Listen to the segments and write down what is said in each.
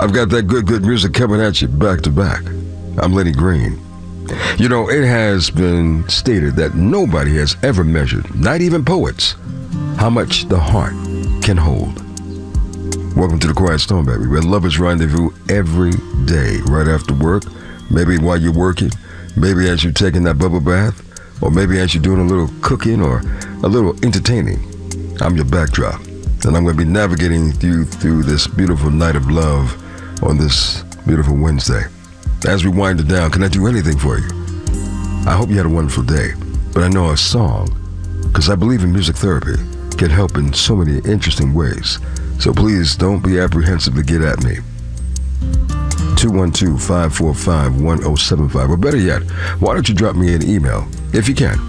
I've got that good music coming at you back to back. I'm Lenny Green. You know, it has been stated that nobody has ever measured, not even poets, how much the heart can hold. Welcome to the Quiet Storm, baby, where lovers rendezvous every day, right after work, maybe while you're working, maybe as you're taking that bubble bath, or maybe as you're doing a little cooking or a little entertaining. I'm your backdrop, and I'm going to be navigating you through this beautiful night of love on this beautiful Wednesday. As we wind it down, can I do anything for you? I hope you had a wonderful day, but I know a song, because I believe in music therapy, can help in so many interesting ways. So please don't be apprehensive to get at me. 212-545-1075, or better yet, why don't you drop me an email, if you can,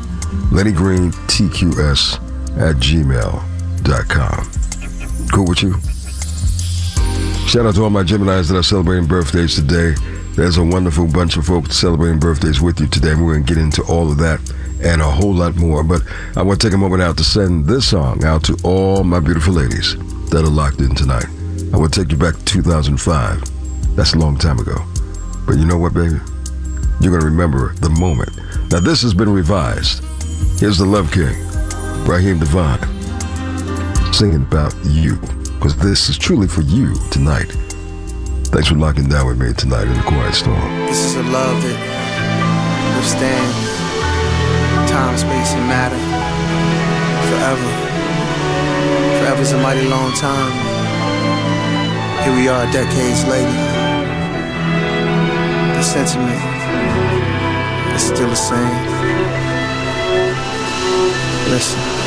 LennyGreenTQS@gmail.com. Cool with you? Shout out to all my Geminis that are celebrating birthdays today. There's a wonderful bunch of folks celebrating birthdays with you today, and we're going to get into all of that and a whole lot more. But I want to take a moment out to send this song out to all my beautiful ladies that are locked in tonight. I want to take you back to 2005. That's a long time ago. But you know what, baby? You're going to remember the moment. Now, this has been revised. Here's the Love King, Raheem Devine, singing about you, because this is truly for you tonight. Thanks for locking down with me tonight in the Quiet Storm. This is a love that withstands time, space, and matter forever. Forever's a mighty long time. Here we are decades later. The sentiment is still the same. Listen.